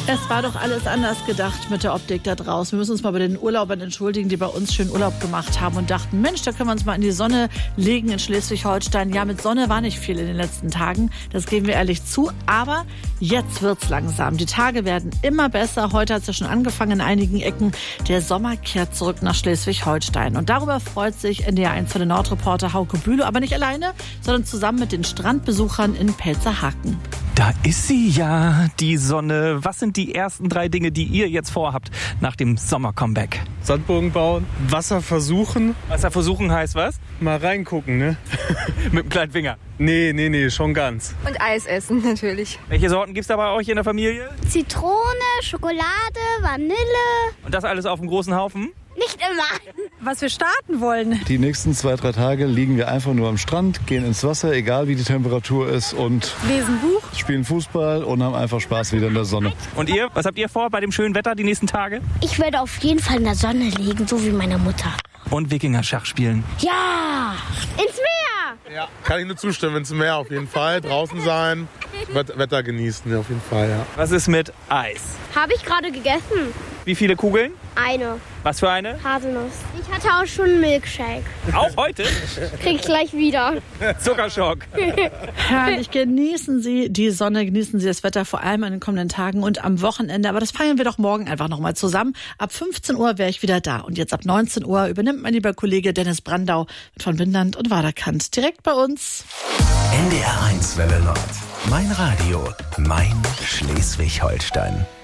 Es war doch alles anders gedacht mit der Optik da draußen. Wir müssen uns mal bei den Urlaubern entschuldigen, die bei uns schön Urlaub gemacht haben und dachten, Mensch, da können wir uns mal in die Sonne legen in Schleswig-Holstein. Ja, mit Sonne war nicht viel in den letzten Tagen, das geben wir ehrlich zu. Aber jetzt wird's langsam. Die Tage werden immer besser. Heute hat es ja schon angefangen in einigen Ecken. Der Sommer kehrt zurück nach Schleswig-Holstein. Und darüber freut sich NDR1 für den Nordreporter Hauke Bülow. Aber nicht alleine, sondern zusammen mit den Strandbesuchern in Pelzerhaken. Da ist sie ja, die Sonne. Was sind die ersten 3 Dinge, die ihr jetzt vorhabt nach dem Sommer-Comeback? Sandburgen bauen, Wasser versuchen. Wasser versuchen heißt was? Mal reingucken, ne? Mit dem kleinen Finger. Nee, schon ganz. Und Eis essen natürlich. Welche Sorten gibt's da bei euch in der Familie? Zitrone, Schokolade, Vanille. Und das alles auf dem großen Haufen? Nicht immer. Was wir starten wollen. Die nächsten 2-3 Tage liegen wir einfach nur am Strand, gehen ins Wasser, egal wie die Temperatur ist, und Lesen Buch. spielen Fußball und haben einfach Spaß wieder in der Sonne. Und ihr? Was habt ihr vor bei dem schönen Wetter die nächsten Tage? Ich werde auf jeden Fall in der Sonne liegen, so wie meine Mutter. Und Wikinger-Schach spielen. Ja, ins Meer. Ja, kann ich nur zustimmen, ins Meer auf jeden Fall. Draußen sein, Wetter genießen auf jeden Fall, ja. Was ist mit Eis? Habe ich gerade gegessen. Wie viele Kugeln? Eine Was für eine? Haselnuss. Ich hatte auch schon einen Milkshake. Auch heute? Krieg ich gleich wieder. Zuckerschock. Herrlich, genießen Sie die Sonne, genießen Sie das Wetter, vor allem an den kommenden Tagen und am Wochenende. Aber das feiern wir doch morgen einfach nochmal zusammen. Ab 15 Uhr wäre ich wieder da. Und jetzt ab 19 Uhr übernimmt mein lieber Kollege Dennis Brandau von Windland und Waderkant direkt bei uns. NDR1 Welle Nord. Mein Radio, mein Schleswig-Holstein.